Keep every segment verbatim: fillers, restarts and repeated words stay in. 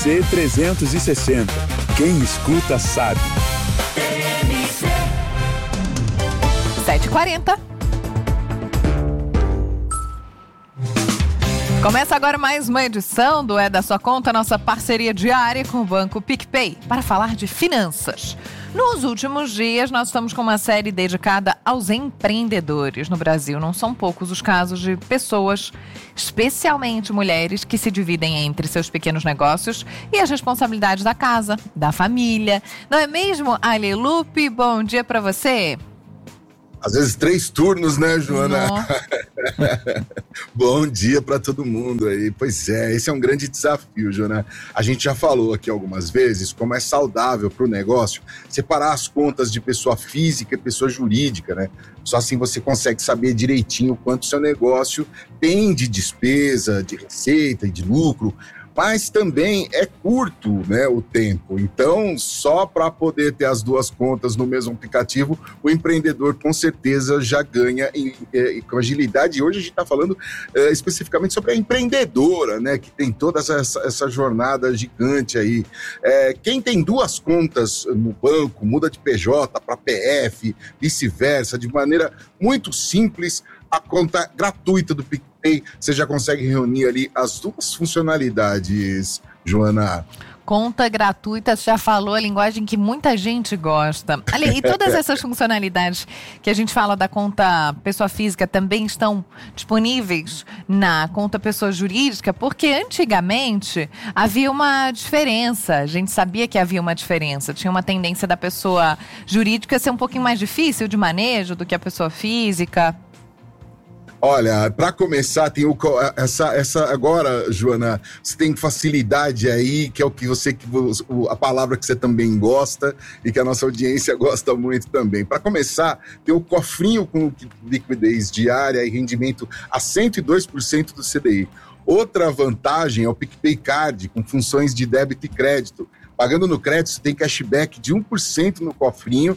C trezentos e sessenta. Quem escuta sabe. sete e quarenta. Começa agora mais uma edição do É da Sua Conta, nossa parceria diária com o Banco PicPay, para falar de finanças. Nos últimos dias, nós estamos com uma série dedicada aos empreendedores no Brasil. Não são poucos os casos de pessoas, especialmente mulheres, que se dividem entre seus pequenos negócios e as responsabilidades da casa, da família. Não é mesmo, Ali Lupe? Bom dia para você. Às vezes três turnos, né, Joana? Bom dia para todo mundo aí. Pois é, esse é um grande desafio, Joana. A gente já falou aqui algumas vezes como é saudável para o negócio separar as contas de pessoa física e pessoa jurídica, né? Só assim você consegue saber direitinho quanto seu negócio tem de despesa, de receita e de lucro. Mas também é curto, né, o tempo. Então, só para poder ter as duas contas no mesmo aplicativo, o empreendedor com certeza já ganha em, em, com agilidade. E hoje a gente está falando é, especificamente sobre a empreendedora, né, que tem toda essa, essa jornada gigante aí. É, quem tem duas contas no banco, muda de P J para P F, vice-versa, de maneira muito simples, a conta gratuita do PicPay, você já consegue reunir ali as duas funcionalidades, Joana. Conta gratuita, você já falou a linguagem que muita gente gosta. Ali, e todas essas funcionalidades que a gente fala da conta pessoa física também estão disponíveis na conta pessoa jurídica, porque antigamente havia uma diferença, a gente sabia que havia uma diferença, tinha uma tendência da pessoa jurídica ser um pouquinho mais difícil de manejo do que a pessoa física. Olha, para começar, tem o, essa, essa agora, Joana, você tem facilidade aí, que é o que você, a palavra que você também gosta e que a nossa audiência gosta muito também. Para começar, tem o cofrinho com liquidez diária e rendimento a cento e dois por cento do C D I. Outra vantagem é o PicPay Card, com funções de débito e crédito. Pagando no crédito, você tem cashback de um por cento no cofrinho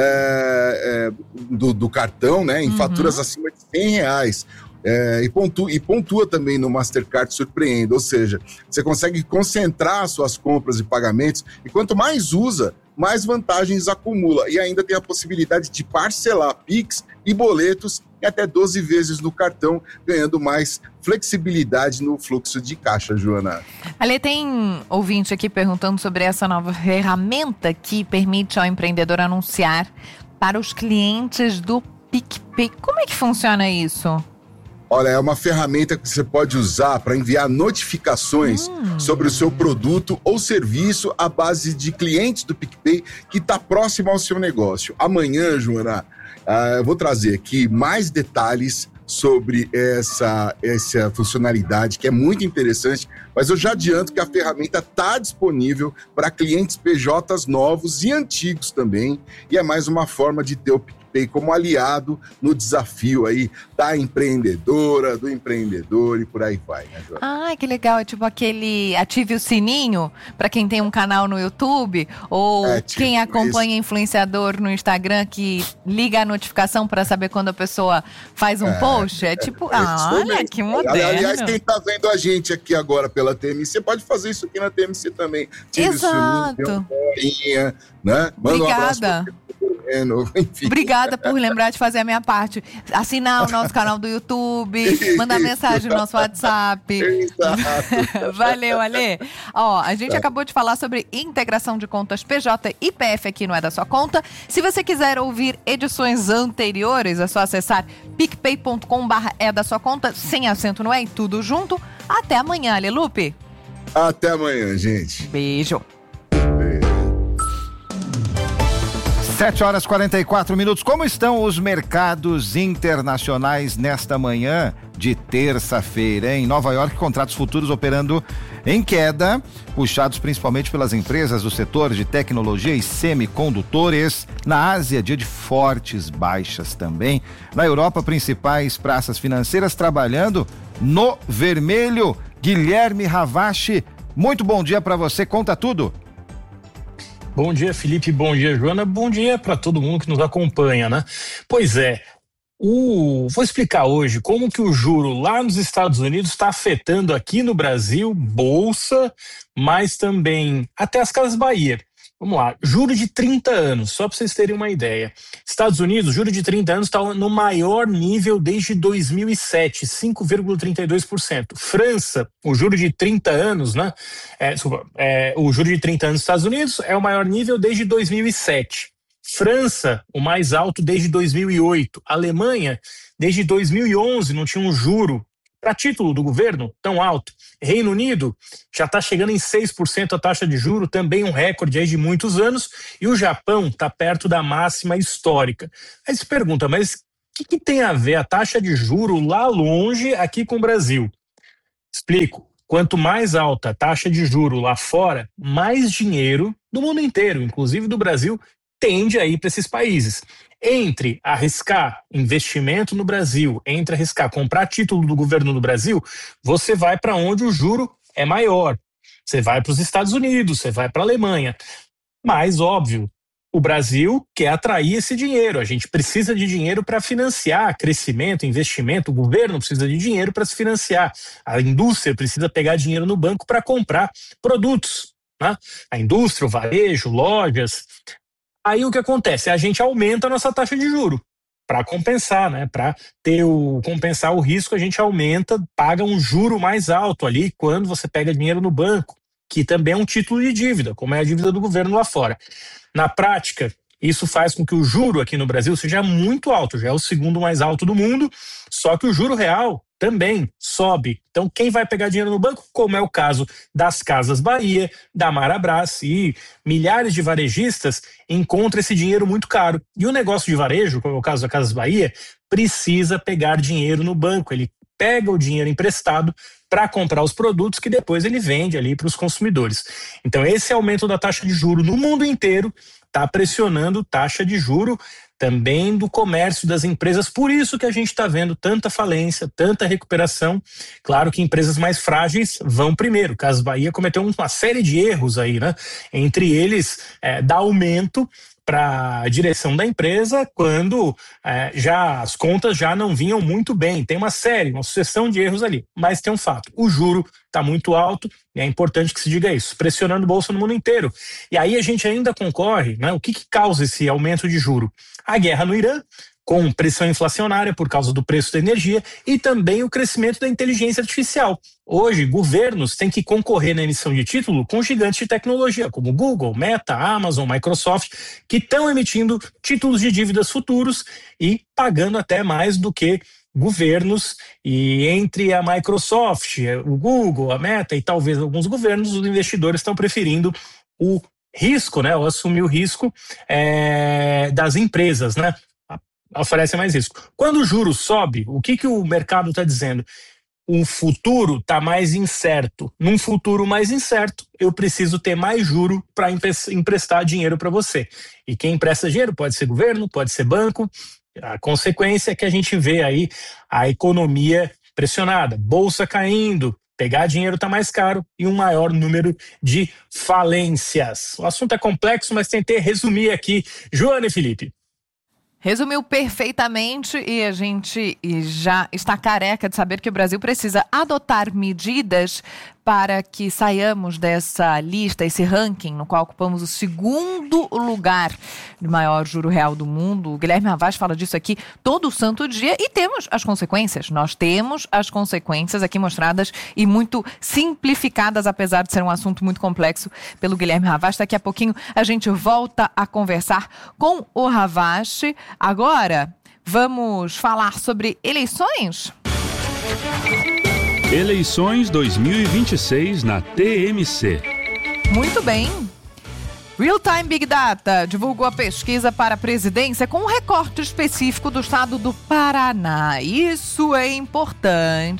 é, é, do, do cartão, né? Em uhum. faturas acima de cem reais. É, e, pontua, e pontua também no Mastercard Surpreenda. Ou seja, você consegue concentrar suas compras e pagamentos. E quanto mais usa, mais vantagens acumula. E ainda tem a possibilidade de parcelar Pix e boletos em até doze vezes no cartão, ganhando mais flexibilidade no fluxo de caixa, Joana. Ali tem ouvinte aqui perguntando sobre essa nova ferramenta que permite ao empreendedor anunciar para os clientes do PicPay. Como é que funciona isso? Olha, é uma ferramenta que você pode usar para enviar notificações hum. sobre o seu produto ou serviço à base de clientes do PicPay que está próximo ao seu negócio. Amanhã, Joana, uh, eu vou trazer aqui mais detalhes sobre essa, essa funcionalidade, que é muito interessante, mas eu já adianto que a ferramenta está disponível para clientes P Js novos e antigos também, e é mais uma forma de ter o PicPay como aliado no desafio aí da empreendedora, do empreendedor e por aí vai, né, Joana? Ah, que legal, é tipo aquele ative o sininho para quem tem um canal no YouTube ou é, tipo quem acompanha isso. Influenciador no Instagram que liga a notificação para saber quando a pessoa faz um é, post, é tipo, é, ah, olha mesmo. Que moderno. Aliás, quem tá vendo a gente aqui agora pela T M C pode fazer isso aqui na T M C também. Tira Exato. o sininho, bolinha, né? Manda Obrigada. Um Enfim. Obrigada por lembrar de fazer a minha parte. Assinar o nosso canal do YouTube, mandar mensagem no nosso WhatsApp. Valeu, Ale. Ó, a gente acabou de falar sobre integração de contas P J e P F aqui no É da Sua Conta. Se você quiser ouvir edições anteriores, é só acessar picpay ponto com barra é da sua conta, sem acento no é e tudo junto. Até amanhã, Ale Lupe. Até amanhã, gente. Beijo. sete horas e quarenta e quatro minutos. Como estão os mercados internacionais nesta manhã de terça-feira? Em Nova York, contratos futuros operando em queda, puxados principalmente pelas empresas do setor de tecnologia e semicondutores. Na Ásia, dia de fortes baixas também. Na Europa, principais praças financeiras trabalhando no vermelho. Guilherme Ravache, muito bom dia para você, conta tudo. Bom dia, Felipe, bom dia, Joana, bom dia para todo mundo que nos acompanha, né? Pois é, O, vou explicar hoje como que o juro lá nos Estados Unidos está afetando aqui no Brasil, Bolsa, mas também até as Casas Bahia. Vamos lá, juro de trinta anos, só para vocês terem uma ideia. Estados Unidos, juro de trinta anos está no maior nível desde dois mil e sete, cinco vírgula trinta e dois por cento. França, o juro de trinta anos, né? É, desculpa, é, o juro de trinta anos nos Estados Unidos é o maior nível desde dois mil e sete. França, o mais alto desde dois mil e oito. Alemanha, desde dois mil e onze, não tinha um juro para título do governo tão alto. Reino Unido já está chegando em seis por cento a taxa de juro, também um recorde aí de muitos anos, e o Japão está perto da máxima histórica. Aí se pergunta, mas o que, que tem a ver a taxa de juro lá longe aqui com o Brasil? Explico. Quanto mais alta a taxa de juro lá fora, mais dinheiro do mundo inteiro, inclusive do Brasil, tende a ir para esses países. Entre arriscar investimento no Brasil, entre arriscar comprar título do governo do Brasil, você vai para onde o juro é maior. Você vai para os Estados Unidos, você vai para a Alemanha. Mas, óbvio, o Brasil quer atrair esse dinheiro. A gente precisa de dinheiro para financiar crescimento, investimento. O governo precisa de dinheiro para se financiar. A indústria precisa pegar dinheiro no banco para comprar produtos, né? A indústria, o varejo, lojas. Aí o que acontece? A gente aumenta a nossa taxa de juro para compensar, né? Para ter o compensar o risco, a gente aumenta, paga um juro mais alto ali quando você pega dinheiro no banco, que também é um título de dívida, como é a dívida do governo lá fora. Na prática, isso faz com que o juro aqui no Brasil seja muito alto, já é o segundo mais alto do mundo, só que o juro real também sobe. Então, quem vai pegar dinheiro no banco, como é o caso das Casas Bahia, da Marabras e milhares de varejistas, encontra esse dinheiro muito caro. E o negócio de varejo, como é o caso da Casas Bahia, precisa pegar dinheiro no banco. Ele pega o dinheiro emprestado para comprar os produtos que depois ele vende ali para os consumidores. Então, esse aumento da taxa de juro no mundo inteiro está pressionando taxa de juro também do comércio das empresas, por isso que a gente está vendo tanta falência, tanta recuperação. Claro que empresas mais frágeis vão primeiro. Casas Bahia cometeu uma série de erros aí, né? Entre eles, é, dar aumento para a direção da empresa quando é, já as contas já não vinham muito bem. Tem uma série, uma sucessão de erros ali, mas tem um fato, o juro está muito alto e é importante que se diga isso, pressionando a bolsa no mundo inteiro. E aí a gente ainda concorre, né? O que, que causa esse aumento de juro? A guerra no Irã, com pressão inflacionária por causa do preço da energia e também o crescimento da inteligência artificial. Hoje, governos têm que concorrer na emissão de título com gigantes de tecnologia, como Google, Meta, Amazon, Microsoft, que estão emitindo títulos de dívidas futuros e pagando até mais do que governos. E entre a Microsoft, o Google, a Meta e talvez alguns governos, os investidores estão preferindo o risco, né, ou assumir o risco é, das empresas, né? Oferece mais risco. Quando o juro sobe, o que, que o mercado está dizendo? O futuro está mais incerto. Num futuro mais incerto, eu preciso ter mais juro para emprestar dinheiro para você. E quem empresta dinheiro pode ser governo, pode ser banco. A consequência é que a gente vê aí a economia pressionada, bolsa caindo, pegar dinheiro está mais caro e um maior número de falências. O assunto é complexo, mas tentei resumir aqui. Joana e Felipe. Resumiu perfeitamente e a gente já está careca de saber que o Brasil precisa adotar medidas para que saiamos dessa lista, esse ranking no qual ocupamos o segundo lugar de maior juro real do mundo. O Guilherme Havas fala disso aqui todo santo dia e temos as consequências. Nós temos as consequências aqui mostradas e muito simplificadas, apesar de ser um assunto muito complexo, pelo Guilherme Havas. Daqui a pouquinho a gente volta a conversar com o Havas. Agora, vamos falar sobre eleições? Eleições dois mil e vinte e seis na T M C. Muito bem. Real Time Big Data divulgou a pesquisa para a presidência com um recorte específico do estado do Paraná. Isso é importante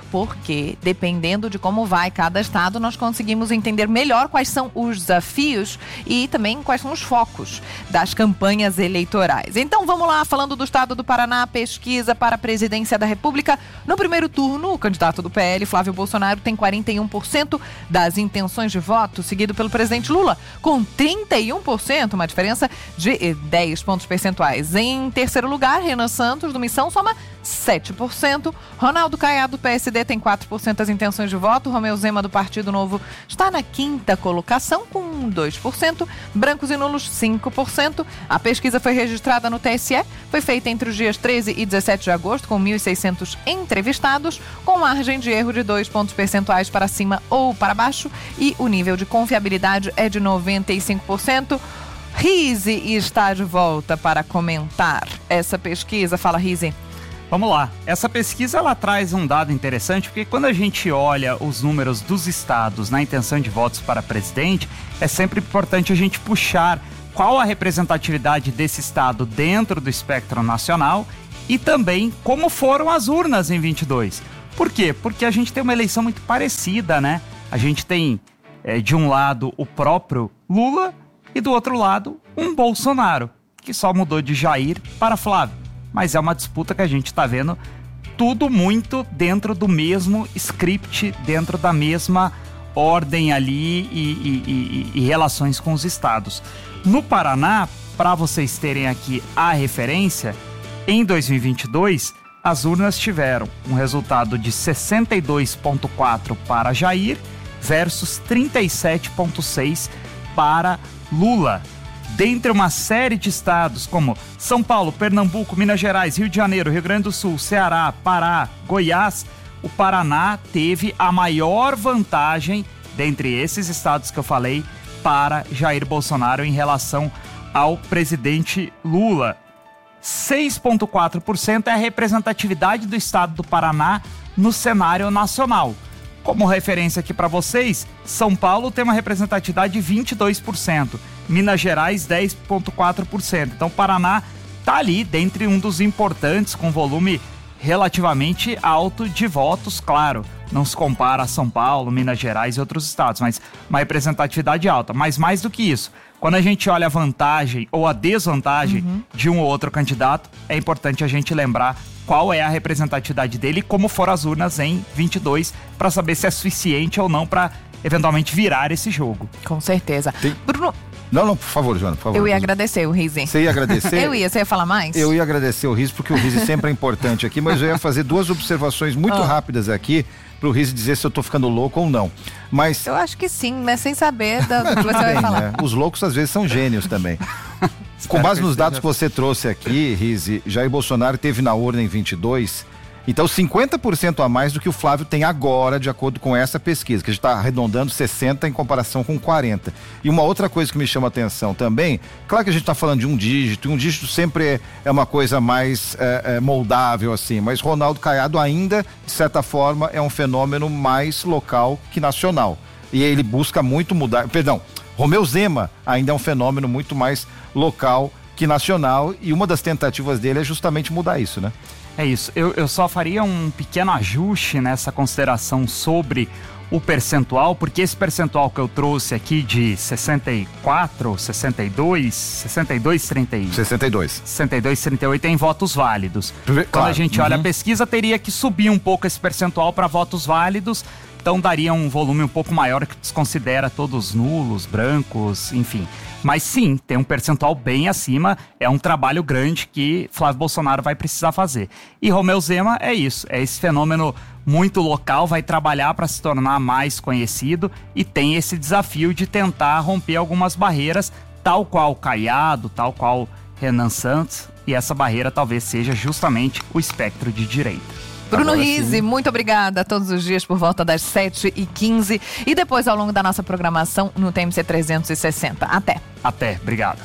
porque, dependendo de como vai cada estado, nós conseguimos entender melhor quais são os desafios e também quais são os focos das campanhas eleitorais. Então vamos lá, falando do estado do Paraná, pesquisa para a presidência da República. No primeiro turno, o candidato do P L, Flávio Bolsonaro, tem quarenta e um por cento das intenções de voto, seguido pelo presidente Lula, com trinta e um por cento, uma diferença de dez pontos percentuais. Em terceiro lugar, Renan Santos, do Missão, soma sete por cento. Ronaldo Caiado, do P S D, tem quatro por cento das intenções de voto. Romeu Zema, do Partido Novo, está na quinta colocação, com dois por cento. Brancos e nulos, cinco por cento. A pesquisa foi registrada no T S E, foi feita entre os dias treze e dezessete de agosto, com mil e seiscentos entrevistados, com margem de erro de dois pontos percentuais para cima ou para baixo, e o nível de confiabilidade é de noventa e cinco por cento. Rizzi está de volta para comentar essa pesquisa. Fala, Rizzi. Vamos lá. Essa pesquisa ela traz um dado interessante, porque quando a gente olha os números dos estados na intenção de votos para presidente, é sempre importante a gente puxar qual a representatividade desse estado dentro do espectro nacional e também como foram as urnas em vinte e dois. Por quê? Porque a gente tem uma eleição muito parecida, né? A gente tem, é, de um lado, o próprio Lula e do outro lado, um Bolsonaro, que só mudou de Jair para Flávio. Mas é uma disputa que a gente está vendo tudo muito dentro do mesmo script, dentro da mesma ordem ali e, e, e, e relações com os estados. No Paraná, para vocês terem aqui a referência, em dois mil e vinte e dois, as urnas tiveram um resultado de sessenta e dois vírgula quatro para Jair versus trinta e sete vírgula seis para Lula. Dentre uma série de estados como São Paulo, Pernambuco, Minas Gerais, Rio de Janeiro, Rio Grande do Sul, Ceará, Pará, Goiás, o Paraná teve a maior vantagem dentre esses estados que eu falei para Jair Bolsonaro em relação ao presidente Lula. seis vírgula quatro por cento é a representatividade do estado do Paraná no cenário nacional. Como referência aqui para vocês, São Paulo tem uma representatividade de vinte e dois por cento, Minas Gerais dez vírgula quatro por cento. Então, Paraná está ali dentre um dos importantes, com volume relativamente alto de votos, claro. Não se compara a São Paulo, Minas Gerais e outros estados, mas uma representatividade alta. Mas mais do que isso, quando a gente olha a vantagem ou a desvantagem uhum. de um ou outro candidato, é importante a gente lembrar qual é a representatividade dele e como foram as urnas em vinte e dois, para saber se é suficiente ou não para eventualmente virar esse jogo. Com certeza. Tem... Bruno... Não, não, por favor, Joana, por favor. Eu ia agradecer o Rizzi. Você ia agradecer? Eu ia, você ia falar mais? Eu ia agradecer o Rizzi, porque o Rizzi sempre é importante aqui, mas eu ia fazer duas observações muito oh. rápidas aqui, pro Rizzi dizer se eu tô ficando louco ou não. Mas... Eu acho que sim, né? Sem saber do que você vai bem, falar. Né? Os loucos às vezes são gênios também. Com base nos dados que você trouxe aqui, Rizzi, Jair Bolsonaro teve na urna em vinte e dois, então cinquenta por cento a mais do que o Flávio tem agora, de acordo com essa pesquisa, que a gente está arredondando sessenta em comparação com quarenta. E uma outra coisa que me chama a atenção também, claro que a gente está falando de um dígito, e um dígito sempre é, é uma coisa mais é, é, moldável assim, mas Ronaldo Caiado ainda, de certa forma, é um fenômeno mais local que nacional. E ele busca muito mudar, perdão, Romeu Zema ainda é um fenômeno muito mais local que nacional, e uma das tentativas dele é justamente mudar isso, né? É isso, eu, eu só faria um pequeno ajuste nessa consideração sobre o percentual, porque esse percentual que eu trouxe aqui de sessenta e quatro, sessenta e dois, sessenta e dois, trinta e... sessenta e dois. sessenta e dois, trinta e oito em votos válidos. Claro. Quando a gente olha uhum. a pesquisa, teria que subir um pouco esse percentual para votos válidos, então daria um volume um pouco maior que desconsidera todos nulos, brancos, enfim. Mas sim, tem um percentual bem acima, é um trabalho grande que Flávio Bolsonaro vai precisar fazer. E Romeu Zema é isso, é esse fenômeno muito local, vai trabalhar para se tornar mais conhecido e tem esse desafio de tentar romper algumas barreiras, tal qual Caiado, tal qual Renan Santos, e essa barreira talvez seja justamente o espectro de direita. Bruno Rizzi, muito obrigada todos os dias por volta das sete e quinze e depois ao longo da nossa programação no T M C trezentos e sessenta. Até. Até, obrigado.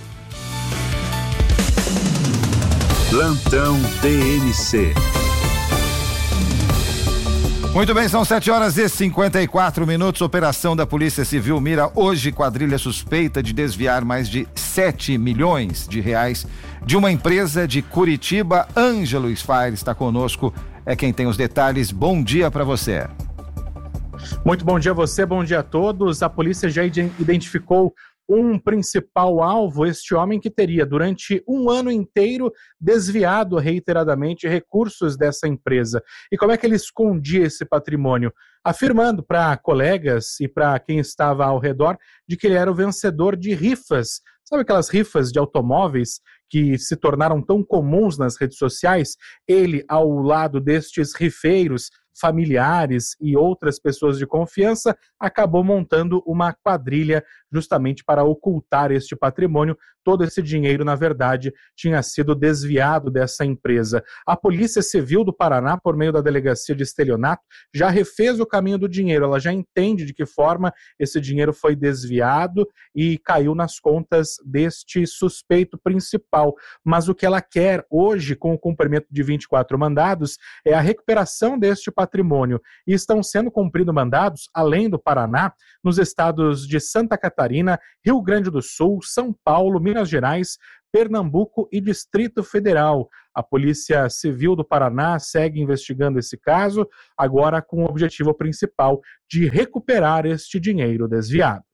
Plantão T M C. Muito bem, são sete horas e cinquenta e quatro minutos. Operação da Polícia Civil mira hoje quadrilha suspeita de desviar mais de sete milhões de reais de uma empresa de Curitiba. Ângelo Sfair está conosco, é quem tem os detalhes. Bom dia para você. Muito bom dia a você, bom dia a todos. A polícia já identificou um principal alvo, este homem que teria durante um ano inteiro desviado reiteradamente recursos dessa empresa. E como é que ele escondia esse patrimônio? Afirmando para colegas e para quem estava ao redor de que ele era o vencedor de rifas. Sabe aquelas rifas de automóveis que se tornaram tão comuns nas redes sociais? Ele, ao lado destes rifeiros, familiares e outras pessoas de confiança, acabou montando uma quadrilha justamente para ocultar este patrimônio. Todo esse dinheiro, na verdade, tinha sido desviado dessa empresa. A Polícia Civil do Paraná, por meio da Delegacia de Estelionato, já refez o caminho do dinheiro. Ela já entende de que forma esse dinheiro foi desviado e caiu nas contas deste suspeito principal. Mas o que ela quer hoje, com o cumprimento de vinte e quatro mandados, é a recuperação deste patrimônio. E estão sendo cumpridos mandados, além do Paraná, nos estados de Santa Catarina, Rio Grande do Sul, São Paulo, Minas Gerais, Pernambuco e Distrito Federal. A Polícia Civil do Paraná segue investigando esse caso, agora com o objetivo principal de recuperar este dinheiro desviado.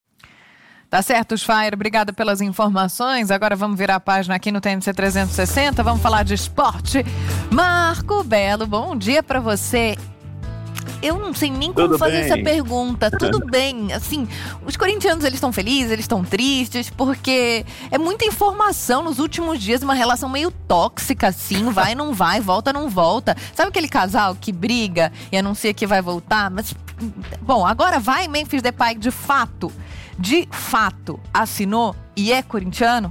Tá certo, Sfair, obrigada pelas informações. Agora vamos virar a página aqui no T M C trezentos e sessenta, vamos falar de esporte. Marco Belo, bom dia para você. Eu não sei nem como Tudo fazer bem? essa pergunta. Tudo bem, assim, os corintianos, eles estão felizes, eles estão tristes, porque é muita informação nos últimos dias, uma relação meio tóxica, assim, vai, não vai, volta, não volta. Sabe aquele casal que briga e anuncia que vai voltar? Mas, bom, agora vai, Memphis Depay, de fato, de fato, assinou e é corintiano?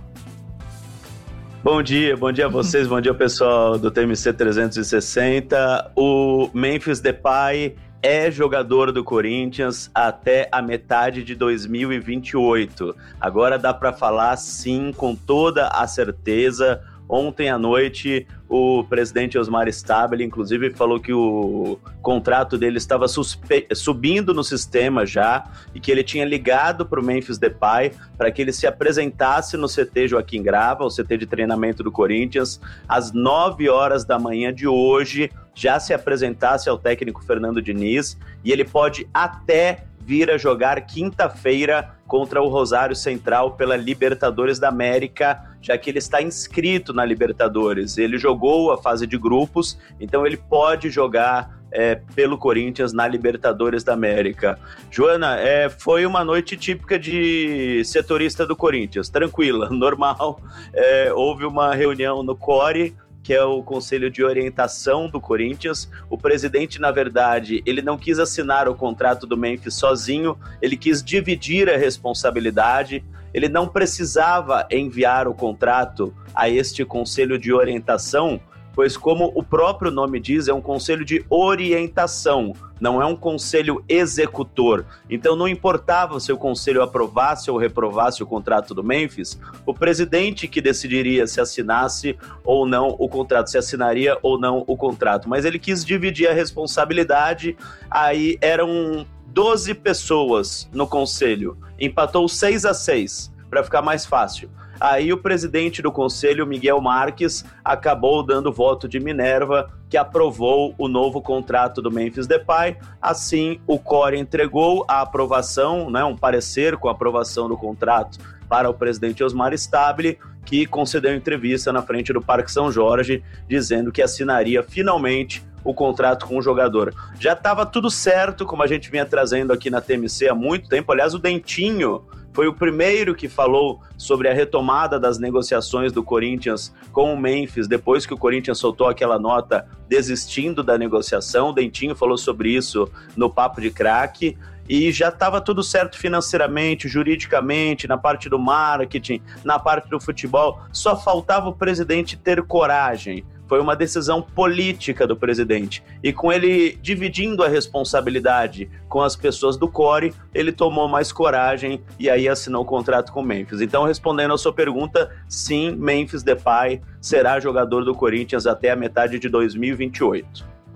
Bom dia, bom dia a vocês, bom dia ao pessoal do T M C trezentos e sessenta. O Memphis Depay é jogador do Corinthians até a metade de dois mil e vinte e oito. Agora dá para falar sim, com toda a certeza. Ontem à noite, o presidente Osmar Stabile, inclusive, falou que o contrato dele estava suspe... subindo no sistema já e que ele tinha ligado para o Memphis Depay para que ele se apresentasse no C T Joaquim Grava, o C T de treinamento do Corinthians, às nove horas da manhã de hoje, já se apresentasse ao técnico Fernando Diniz, e ele pode até vir a jogar quinta-feira contra o Rosário Central pela Libertadores da América, já que ele está inscrito na Libertadores. Ele jogou a fase de grupos, então ele pode jogar é, pelo Corinthians na Libertadores da América. Joana, é, foi uma noite típica de setorista do Corinthians, tranquila, normal. É, houve uma reunião no Core, que é o Conselho de Orientação do Corinthians. O presidente, na verdade, ele não quis assinar o contrato do Memphis sozinho, ele quis dividir a responsabilidade, ele não precisava enviar o contrato a este Conselho de Orientação, pois, como o próprio nome diz, é um conselho de orientação, não é um conselho executor. Então não importava se o conselho aprovasse ou reprovasse o contrato do Memphis, o presidente que decidiria se assinasse ou não o contrato, se assinaria ou não o contrato. Mas ele quis dividir a responsabilidade, aí eram doze pessoas no conselho, empatou seis a seis, para ficar mais fácil. Aí o presidente do conselho, Miguel Marques, acabou dando voto de Minerva, que aprovou o novo contrato do Memphis Depay. Assim, o Core entregou a aprovação, né, um parecer com a aprovação do contrato para o presidente Osmar Stabile, que concedeu entrevista na frente do Parque São Jorge, dizendo que assinaria finalmente o contrato com o jogador. Já estava tudo certo, como a gente vinha trazendo aqui na T M C há muito tempo. Aliás, o Dentinho foi o primeiro que falou sobre a retomada das negociações do Corinthians com o Memphis, depois que o Corinthians soltou aquela nota desistindo da negociação. O Dentinho falou sobre isso no Papo de Craque, e já estava tudo certo financeiramente, juridicamente, na parte do marketing, na parte do futebol. Só faltava o presidente ter coragem. Foi uma decisão política do presidente. E com ele dividindo a responsabilidade com as pessoas do Core, ele tomou mais coragem e aí assinou o contrato com o Memphis. Então, respondendo a sua pergunta, sim, Memphis Depay será jogador do Corinthians até a metade de dois mil e vinte e oito.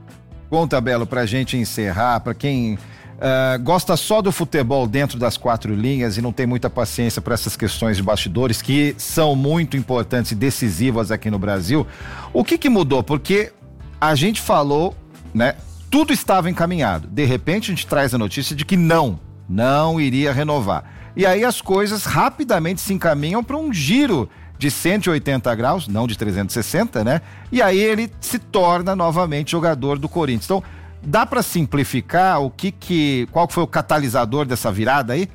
Conta, Belo, pra gente encerrar, pra quem uh, gosta só do futebol dentro das quatro linhas e não tem muita paciência para essas questões de bastidores que são muito importantes e decisivas aqui no Brasil. O que que mudou? Porque a gente falou, né? Tudo estava encaminhado. De repente a gente traz a notícia de que não, não iria renovar. E aí as coisas rapidamente se encaminham para um giro de cento e oitenta graus, não de trezentos e sessenta, né? E aí ele se torna novamente jogador do Corinthians. Então, dá para simplificar o que que, qual foi o catalisador dessa virada aí?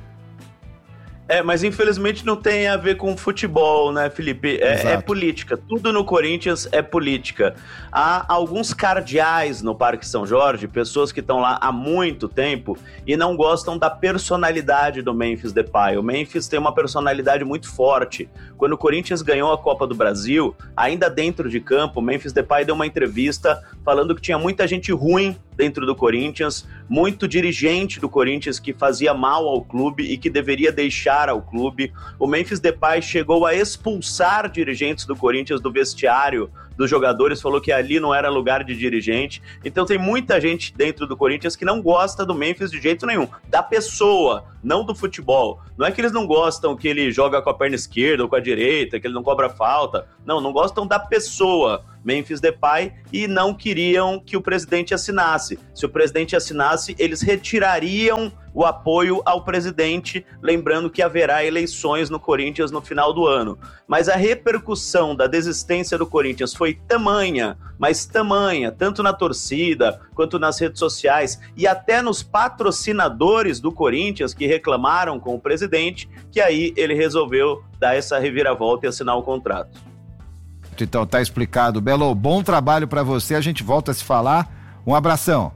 É, mas infelizmente não tem a ver com futebol, né, Felipe? É, é política. Tudo no Corinthians é política. Há alguns cardeais no Parque São Jorge, pessoas que estão lá há muito tempo e não gostam da personalidade do Memphis Depay. O Memphis tem uma personalidade muito forte. Quando o Corinthians ganhou a Copa do Brasil, ainda dentro de campo, o Memphis Depay deu uma entrevista falando que tinha muita gente ruim dentro do Corinthians, muito dirigente do Corinthians que fazia mal ao clube e que deveria deixar ao clube. O Memphis Depay chegou a expulsar dirigentes do Corinthians do vestiário dos jogadores, falou que ali não era lugar de dirigente. Então tem muita gente dentro do Corinthians que não gosta do Memphis de jeito nenhum, da pessoa, não do futebol. Não é que eles não gostam que ele joga com a perna esquerda ou com a direita, que ele não cobra falta. Não, não gostam da pessoa, Memphis Depay, e não queriam que o presidente assinasse. Se o presidente assinasse, eles retirariam o apoio ao presidente, lembrando que haverá eleições no Corinthians no final do ano. Mas a repercussão da desistência do Corinthians foi tamanha, mas tamanha, tanto na torcida, quanto nas redes sociais, e até nos patrocinadores do Corinthians que reclamaram com o presidente, que aí ele resolveu dar essa reviravolta e assinar o contrato. Então tá explicado. Belo, bom trabalho pra você, a gente volta a se falar. Um abração.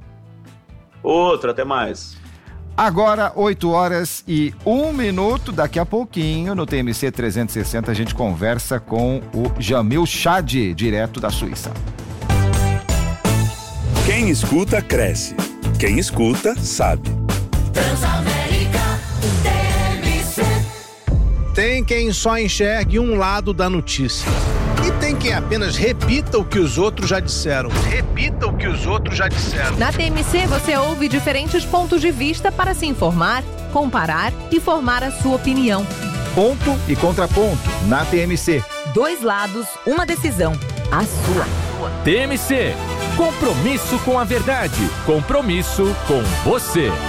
Outro, até mais. Agora, oito horas e um minuto, daqui a pouquinho, no T M C trezentos e sessenta, a gente conversa com o Jamil Chad, direto da Suíça. Quem escuta, cresce. Quem escuta, sabe. Transamérica T M C. Tem quem só enxergue um lado da notícia. E tem quem apenas repita o que os outros já disseram. Repita o que os outros já disseram. Na T M C você ouve diferentes pontos de vista para se informar, comparar e formar a sua opinião. Ponto e contraponto na T M C. Dois lados, uma decisão. A sua. T M C. Compromisso com a verdade. Compromisso com você.